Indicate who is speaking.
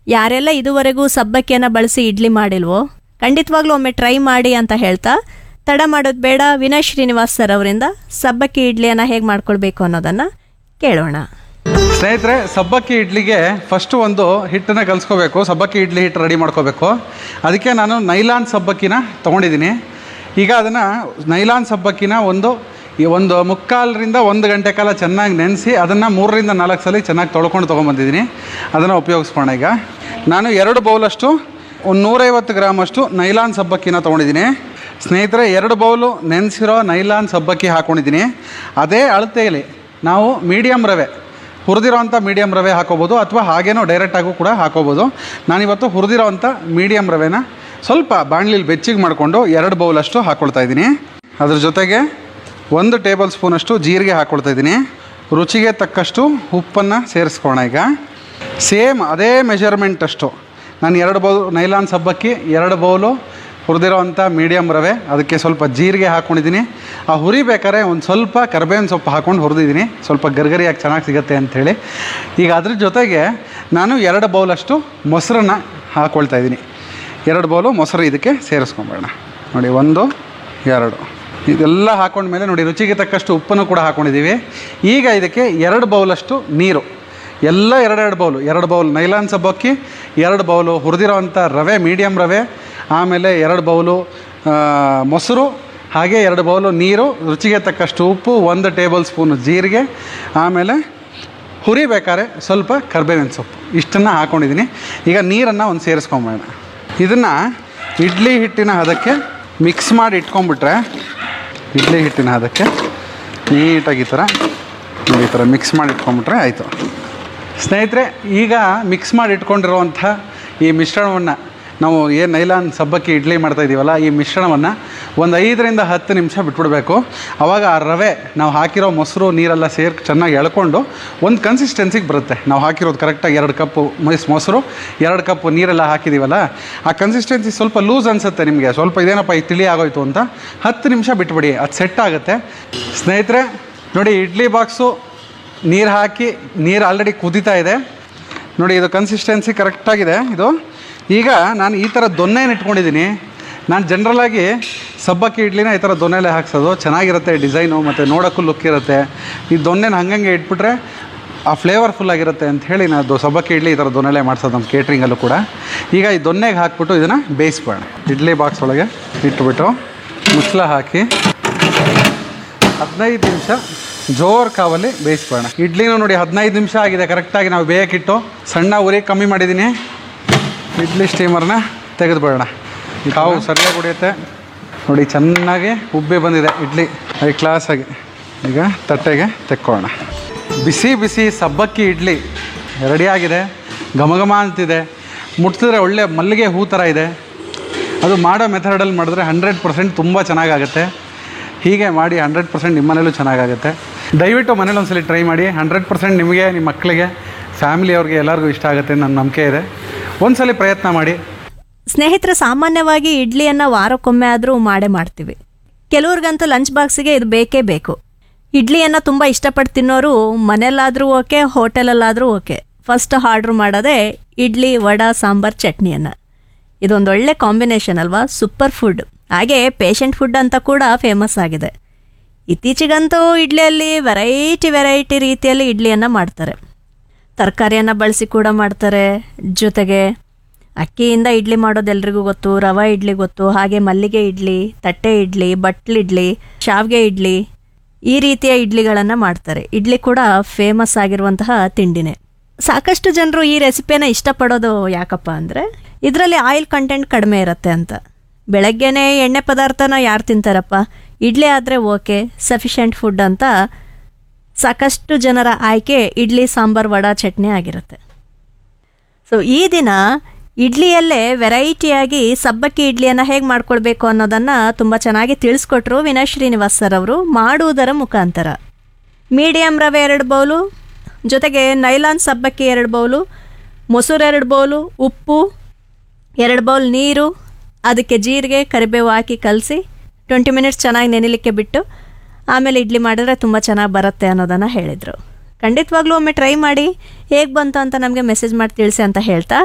Speaker 1: ಯಾರೆಲ್ಲ ಇದುವರೆಗೂ ಸಬ್ಬಕ್ಕಿಯನ್ನು ಬಳಸಿ ಇಡ್ಲಿ ಮಾಡಿಲ್ವೋ ಖಂಡಿತವಾಗ್ಲೂ ಒಮ್ಮೆ ಟ್ರೈ ಮಾಡಿ ಅಂತ ಹೇಳ್ತಾ ತಡ ಮಾಡೋದು ಬೇಡ. ವಿನಯ್ ಶ್ರೀನಿವಾಸ್ ಸರ್ ಅವರಿಂದ ಸಬ್ಬಕ್ಕಿ ಇಡ್ಲಿಯನ್ನು ಹೇಗೆ ಮಾಡ್ಕೊಳ್ಬೇಕು ಅನ್ನೋದನ್ನು ಕೇಳೋಣ.
Speaker 2: ಸ್ನೇಹಿತರೆ, ಸಬ್ಬಕ್ಕಿ ಇಡ್ಲಿಗೆ ಫಸ್ಟು ಒಂದು ಹಿಟ್ಟನ್ನು ಕಲಿಸ್ಕೋಬೇಕು. ಸಬ್ಬಕ್ಕಿ ಇಡ್ಲಿ ಹಿಟ್ಟು ರೆಡಿ ಮಾಡ್ಕೋಬೇಕು. ಅದಕ್ಕೆ ನಾನು ನೈಲಾನ್ ಸಬ್ಬಕ್ಕಿನ ತೊಗೊಂಡಿದ್ದೀನಿ. ಈಗ ಅದನ್ನು ನೈಲಾನ್ ಸಬ್ಬಕ್ಕಿನ ಒಂದು ಮುಕ್ಕಾಲರಿಂದ 1 ಗಂಟೆ ಕಾಲ ಚೆನ್ನಾಗಿ ನೆನೆಸಿ ಅದನ್ನು 3ರಿಂದ 4 ಸಲ ಚೆನ್ನಾಗಿ ತೊಳ್ಕೊಂಡು ತೊಗೊಂಬಂದಿದ್ದೀನಿ. ಅದನ್ನು ಉಪಯೋಗಿಸ್ಕೋಣ. ಈಗ ನಾನು 2 ಬೌಲಷ್ಟು 150 ಗ್ರಾಮಷ್ಟು ನೈಲಾನ್ ಸಬ್ಬಕ್ಕಿನ ತೊಗೊಂಡಿದ್ದೀನಿ. ಸ್ನೇಹಿತರೆ, 2 ಬೌಲು ನೆನೆಸಿರೋ ನೈಲಾನ್ ಸಬ್ಬಕ್ಕಿ ಹಾಕ್ಕೊಂಡಿದ್ದೀನಿ. ಅದೇ ಅಳತೆಯಲ್ಲಿ ನಾವು ಮೀಡಿಯಮ್ ರವೆ, ಹುರಿದಿರೋವಂಥ ಮೀಡಿಯಮ್ ರವೆ ಹಾಕೋಬೋದು, ಅಥವಾ ಹಾಗೇನೋ ಡೈರೆಕ್ಟಾಗೂ ಕೂಡ ಹಾಕೋಬೋದು. ನಾನಿವತ್ತು ಹುರಿದಿರೋವಂಥ ಮೀಡಿಯಮ್ ರವೆನ ಸ್ವಲ್ಪ ಬಾಣಲಿಲಿ ಬೆಚ್ಚಿಗೆ ಮಾಡಿಕೊಂಡು 2 ಬೌಲಷ್ಟು ಹಾಕ್ಕೊಳ್ತಾ ಇದ್ದೀನಿ. ಅದ್ರ ಜೊತೆಗೆ 1 ಟೇಬಲ್ ಸ್ಪೂನಷ್ಟು ಜೀರಿಗೆ ಹಾಕ್ಕೊಳ್ತಾ ಇದ್ದೀನಿ. ರುಚಿಗೆ ತಕ್ಕಷ್ಟು ಉಪ್ಪನ್ನು ಸೇರಿಸ್ಕೋಣ. ಈಗ ಸೇಮ್ ಅದೇ ಮೆಷರ್ಮೆಂಟಷ್ಟು ನಾನು 2 ಬೌಲ್ ನೈಲಾನ್ ಸಬ್ಬಕ್ಕಿ, 2 ಬೌಲು ಹುರಿದಿರೋವಂಥ ಮೀಡಿಯಮ್ ರವೆ, ಅದಕ್ಕೆ ಸ್ವಲ್ಪ ಜೀರಿಗೆ ಹಾಕ್ಕೊಂಡಿದ್ದೀನಿ. ಆ ಹುರಿಬೇಕಾದ್ರೆ ಒಂದು ಸ್ವಲ್ಪ ಕರಿಬೇವಿನ ಸೊಪ್ಪು ಹಾಕ್ಕೊಂಡು ಹುರಿದಿದ್ದೀನಿ, ಸ್ವಲ್ಪ ಗರ್ಗರಿಯಾಗಿ ಚೆನ್ನಾಗಿ ಸಿಗುತ್ತೆ ಅಂಥೇಳಿ. ಈಗ ಅದ್ರ ಜೊತೆಗೆ ನಾನು 2 ಬೌಲಷ್ಟು ಮೊಸರನ್ನ ಹಾಕ್ಕೊಳ್ತಾ ಇದ್ದೀನಿ. 2 ಬೌಲು ಮೊಸರು ಇದಕ್ಕೆ ಸೇರಿಸ್ಕೊಂಬೇಡ. ನೋಡಿ, 1, 2 ಇದೆಲ್ಲ ಹಾಕ್ಕೊಂಡ್ಮೇಲೆ ನೋಡಿ ರುಚಿಗೆ ತಕ್ಕಷ್ಟು ಉಪ್ಪನ್ನು ಕೂಡ ಹಾಕ್ಕೊಂಡಿದ್ದೀವಿ. ಈಗ ಇದಕ್ಕೆ 2 ಬೌಲಷ್ಟು ನೀರು, ಎಲ್ಲ 2 ಬೌಲ್ ನೈಲಾನ್ ಸಬ್ಬಕ್ಕಿ, 2 ಬೌಲು ಹುರಿದಿರೋವಂಥ ರವೆ ಮೀಡಿಯಮ್ ರವೆ, ಆಮೇಲೆ 2 ಬೌಲು ಮೊಸರು, ಹಾಗೆ 2 ಬೌಲು ನೀರು, ರುಚಿಗೆ ತಕ್ಕಷ್ಟು ಉಪ್ಪು, 1 ಟೇಬಲ್ ಸ್ಪೂನು ಜೀರಿಗೆ, ಆಮೇಲೆ ಹುರಿಬೇಕಾದ್ರೆ ಸ್ವಲ್ಪ ಕರಿಬೇವಿನ ಸೊಪ್ಪು, ಇಷ್ಟನ್ನು ಹಾಕ್ಕೊಂಡಿದ್ದೀನಿ. ಈಗ ನೀರನ್ನು ಒಂದು ಸೇರಿಸ್ಕೊಂಬೇಡ. ಇದನ್ನು ಇಡ್ಲಿ ಹಿಟ್ಟಿನ ಹದಕ್ಕೆ ಮಿಕ್ಸ್ ಮಾಡಿ ಇಟ್ಕೊಂಡ್ಬಿಟ್ರೆ, ಇಡ್ಲಿ ಹಿಟ್ಟಿನ ಹದಕ್ಕೆ ನೀಟಾಗಿ ಈ ಥರ ಮಿಕ್ಸ್ ಮಾಡಿ ಇಟ್ಕೊಂಡ್ಬಿಟ್ರೆ ಆಯಿತು. ಸ್ನೇಹಿತರೆ, ಈಗ ಮಿಕ್ಸ್ ಮಾಡಿ ಇಟ್ಕೊಂಡಿರುವಂಥ ಈ ಮಿಶ್ರಣವನ್ನು ನಾವು ಏನು ನೈಲಾನ್ ಸಬ್ಬಕ್ಕಿ ಇಡ್ಲಿ ಮಾಡ್ತಾಯಿದ್ದೀವಲ್ಲ, ಈ ಮಿಶ್ರಣವನ್ನು ಒಂದು 5ರಿಂದ 10 ನಿಮಿಷ ಬಿಟ್ಬಿಡಬೇಕು. ಆವಾಗ ಆ ರವೆ, ನಾವು ಹಾಕಿರೋ ಮೊಸರು ನೀರೆಲ್ಲ ಸೇರಿ ಚೆನ್ನಾಗಿ ಎಳ್ಕೊಂಡು ಒಂದು ಕನ್ಸಿಸ್ಟೆನ್ಸಿಗೆ ಬರುತ್ತೆ. ನಾವು ಹಾಕಿರೋದು ಕರೆಕ್ಟಾಗಿ 2 ಕಪ್ಪು ಮೊಸರು, 2 ಕಪ್ಪು ನೀರೆಲ್ಲ ಹಾಕಿದ್ದೀವಲ್ಲ, ಆ ಕನ್ಸಿಸ್ಟೆನ್ಸಿ ಸ್ವಲ್ಪ ಲೂಸ್ ಅನಿಸುತ್ತೆ ನಿಮಗೆ, ಸ್ವಲ್ಪ ಇದೇನಪ್ಪ ಈ ತಿಳಿ ಆಗೋಯ್ತು ಅಂತ 10 ನಿಮಿಷ ಬಿಟ್ಬಿಡಿ, ಅದು ಸೆಟ್ ಆಗುತ್ತೆ. ಸ್ನೇಹಿತರೆ ನೋಡಿ, ಇಡ್ಲಿ ಬಾಕ್ಸು ನೀರು ಹಾಕಿ, ನೀರು ಆಲ್ರೆಡಿ ಕುದೀತಾ ಇದೆ ನೋಡಿ, ಇದು ಕನ್ಸಿಸ್ಟೆನ್ಸಿ ಕರೆಕ್ಟಾಗಿದೆ. ಇದು ಈಗ ನಾನು ಈ ಥರ ದೊನ್ನೆನ ಇಟ್ಕೊಂಡಿದ್ದೀನಿ. ನಾನು ಜನ್ರಲಾಗಿ ಸಬ್ಬಕ್ಕಿ ಇಡ್ಲಿನ ಈ ಥರ ದೊನ್ನೆಲೆ ಹಾಕ್ಸೋದು, ಚೆನ್ನಾಗಿರುತ್ತೆ ಡಿಸೈನು, ಮತ್ತು ನೋಡೋಕ್ಕೂ ಲುಕ್ ಇರುತ್ತೆ. ಈ ದೊನ್ನೆನ ಹಂಗಂಗೆ ಇಟ್ಬಿಟ್ರೆ ಆ ಫ್ಲೇವರ್ಫುಲ್ಲಾಗಿರುತ್ತೆ ಅಂಥೇಳಿ ನಾನು ಸಬ್ಬಕ್ಕಿ ಇಡ್ಲಿ ಈ ಥರ ದೊನ್ನೆಲೆ ಮಾಡ್ಸೋದು ನಮ್ಮ ಕೇಟ್ರಿಂಗಲ್ಲೂ ಕೂಡ. ಈಗ ಈ ದೊನ್ನೆಗೆ ಹಾಕ್ಬಿಟ್ಟು ಇದನ್ನು ಬೇಯಿಸ್ಬೇಡ. ಇಡ್ಲಿ ಬಾಕ್ಸ್ ಒಳಗೆ ಇಟ್ಬಿಟ್ಟು ಮುಚ್ಚಳ ಹಾಕಿ 15 ನಿಮಿಷ ಜೋರು ಕಾವಲ್ಲಿ ಬೇಯಿಸ್ಬೇಡ. ಇಡ್ಲಿನೂ ನೋಡಿ 15 ನಿಮಿಷ ಆಗಿದೆ ಕರೆಕ್ಟಾಗಿ. ನಾವು ಬೇಯಕ್ಕಿಟ್ಟು ಸಣ್ಣ ಉರಿ ಕಮ್ಮಿ ಮಾಡಿದ್ದೀನಿ. ಇಡ್ಲಿ ಸ್ಟೀಮರ್ನ ತೆಗೆದುಬೇಡ, ಕಾವು ಸರಿಯಾಗಿ ಹೊಡೆಯುತ್ತೆ ನೋಡಿ, ಚೆನ್ನಾಗಿ ಉಬ್ಬಿ ಬಂದಿದೆ ಇಡ್ಲಿ ಹೈ ಕ್ಲಾಸಾಗಿ. ಈಗ ತಟ್ಟೆಗೆ ತೆಕ್ಕೊಳ್ಳೋಣ. ಬಿಸಿ ಬಿಸಿ ಸಬ್ಬಕ್ಕಿ ಇಡ್ಲಿ ರೆಡಿಯಾಗಿದೆ. ಘಮಘಮ ಅಂತಿದೆ, ಮುಟ್ಸಿದ್ರೆ ಒಳ್ಳೆ ಮಲ್ಲಿಗೆ ಹೂ ಥರ ಇದೆ. ಅದು ಮಾಡೋ ಮೆಥಡಲ್ಲಿ ಮಾಡಿದ್ರೆ 100% ತುಂಬ ಚೆನ್ನಾಗಾಗುತ್ತೆ. ಹೀಗೆ ಮಾಡಿ 100% ನಿಮ್ಮ ಮನೇಲೂ ಚೆನ್ನಾಗಾಗುತ್ತೆ. ದಯವಿಟ್ಟು ಮನೇಲಿ ಒಂದ್ಸಲಿ ಟ್ರೈ ಮಾಡಿ. 100% ನಿಮಗೆ, ನಿಮ್ಮ ಮಕ್ಕಳಿಗೆ, ಫ್ಯಾಮಿಲಿಯವ್ರಿಗೆ ಎಲ್ಲರಿಗೂ ಇಷ್ಟ ಆಗುತ್ತೆ ನನ್ನ ನಂಬಿಕೆ ಇದೆ. ಒಂದ್ಸಲಿ ಪ್ರಯತ್ನ ಮಾಡಿ.
Speaker 1: ಸ್ನೇಹಿತರೆ, ಸಾಮಾನ್ಯವಾಗಿ ಇಡ್ಲಿಯನ್ನು ವಾರಕ್ಕೊಮ್ಮೆ ಆದರೂ ಮಾಡ್ತೀವಿ. ಕೆಲವ್ರಿಗಂತೂ ಲಂಚ್ ಬಾಕ್ಸಿಗೆ ಇದು ಬೇಕೇ ಬೇಕು. ಇಡ್ಲಿಯನ್ನು ತುಂಬ ಇಷ್ಟಪಟ್ಟು ತಿನ್ನೋರು ಮನೆಯಲ್ಲಾದರೂ ಓಕೆ, ಹೋಟೆಲಲ್ಲಾದರೂ ಓಕೆ, ಫಸ್ಟ್ ಆರ್ಡ್ರ್ ಮಾಡೋದೇ ಇಡ್ಲಿ, ವಡಾ, ಸಾಂಬಾರು, ಚಟ್ನಿಯನ್ನು. ಇದೊಂದು ಒಳ್ಳೆ ಕಾಂಬಿನೇಷನ್ ಅಲ್ವಾ? ಸೂಪರ್ ಫುಡ್, ಹಾಗೆ ಪೇಷಂಟ್ ಫುಡ್ ಅಂತ ಕೂಡ ಫೇಮಸ್ ಆಗಿದೆ. ಇತ್ತೀಚೆಗಂತೂ ಇಡ್ಲಿಯಲ್ಲಿ ವೆರೈಟಿ ರೀತಿಯಲ್ಲಿ ಇಡ್ಲಿಯನ್ನು ಮಾಡ್ತಾರೆ. ತರಕಾರಿಯನ್ನು ಬಳಸಿ ಕೂಡ ಮಾಡ್ತಾರೆ. ಜೊತೆಗೆ ಅಕ್ಕಿಯಿಂದ ಇಡ್ಲಿ ಮಾಡೋದು ಎಲ್ರಿಗೂ ಗೊತ್ತು, ರವೆ ಇಡ್ಲಿ ಗೊತ್ತು, ಹಾಗೆ ಮಲ್ಲಿಗೆ ಇಡ್ಲಿ, ತಟ್ಟೆ ಇಡ್ಲಿ, ಬಟ್ಲು ಇಡ್ಲಿ, ಶಾವಿಗೆ ಇಡ್ಲಿ, ಈ ರೀತಿಯ ಇಡ್ಲಿಗಳನ್ನು ಮಾಡ್ತಾರೆ. ಇಡ್ಲಿ ಕೂಡ ಫೇಮಸ್ ಆಗಿರುವಂತಹ ತಿಂಡಿನೇ. ಸಾಕಷ್ಟು ಜನರು ಈ ರೆಸಿಪಿಯನ್ನು ಇಷ್ಟಪಡೋದು ಯಾಕಪ್ಪ ಅಂದರೆ ಇದರಲ್ಲಿ ಆಯಿಲ್ ಕಂಟೆಂಟ್ ಕಡಿಮೆ ಇರುತ್ತೆ ಅಂತ. ಬೆಳಗ್ಗೆನೇ ಎಣ್ಣೆ ಪದಾರ್ಥನ ಯಾರು ತಿಂತಾರಪ್ಪ? ಇಡ್ಲಿ ಆದರೆ ಓಕೆ, ಸಫಿಷಿಯೆಂಟ್ ಫುಡ್ ಅಂತ ಸಾಕಷ್ಟು ಜನರ ಆಯ್ಕೆ ಇಡ್ಲಿ, ಸಾಂಬಾರು, ವಡಾ, ಚಟ್ನಿ ಆಗಿರುತ್ತೆ. ಸೊ ಈ ದಿನ ಇಡ್ಲಿಯಲ್ಲೇ ವೆರೈಟಿಯಾಗಿ ಸಬ್ಬಕ್ಕಿ ಇಡ್ಲಿಯನ್ನು ಹೇಗೆ ಮಾಡ್ಕೊಳ್ಬೇಕು ಅನ್ನೋದನ್ನು ತುಂಬ ಚೆನ್ನಾಗಿ ತಿಳಿಸ್ಕೊಟ್ರು ವಿನಯ್ ಶ್ರೀನಿವಾಸ್ ಸರ್ ಅವರು ಮಾಡುವುದರ ಮುಖಾಂತರ. ಮೀಡಿಯಮ್ ರವೆ 2 ಬೌಲು, ಜೊತೆಗೆ ನೈಲಾನ್ ಸಬ್ಬಕ್ಕಿ 2 ಬೌಲು, ಮೊಸರು 2 ಬೌಲು, ಉಪ್ಪು 2 ಬೌಲ್ ನೀರು, ಅದಕ್ಕೆ ಜೀರಿಗೆ, ಕರಿಬೇವು ಹಾಕಿ ಕಲಸಿ 20 ಮಿನಿಟ್ಸ್ ಚೆನ್ನಾಗಿ ನೆನೆಲಿಕ್ಕೆ ಬಿಟ್ಟು ಆಮೇಲೆ ಇಡ್ಲಿ ಮಾಡಿದ್ರೆ ತುಂಬ ಚೆನ್ನಾಗಿ ಬರುತ್ತೆ ಅನ್ನೋದನ್ನು ಹೇಳಿದರು. ಖಂಡಿತವಾಗ್ಲೂ ಒಮ್ಮೆ ಟ್ರೈ ಮಾಡಿ, ಹೇಗೆ ಬಂತು ಅಂತ ನಮಗೆ ಮೆಸೇಜ್ ಮಾಡಿ ತಿಳಿಸಿ ಅಂತ ಹೇಳ್ತಾ